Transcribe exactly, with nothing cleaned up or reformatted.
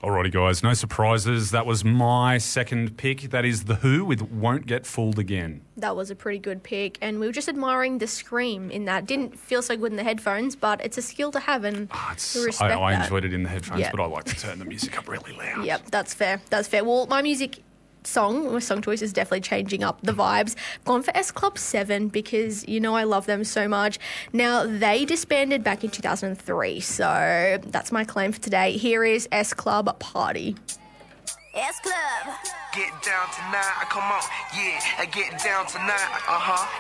Alrighty, guys, no surprises. That was my second pick. That is The Who with Won't Get Fooled Again. That was a pretty good pick, and we were just admiring the scream in that. Didn't feel so good in the headphones, but it's a skill to have, and Oh, it's, we I, respect I that. enjoyed it in the headphones, Yeah. but I like to turn the music up really loud. Yep, that's fair. That's fair. Well, my music song, my song choice is definitely changing up the vibes. I've gone for S Club seven because, you know, I love them so much. Now, they disbanded back in two thousand three, so that's my claim for today. Here is S Club Party. S Club. Get down tonight, come on, yeah, get down tonight, uh-huh.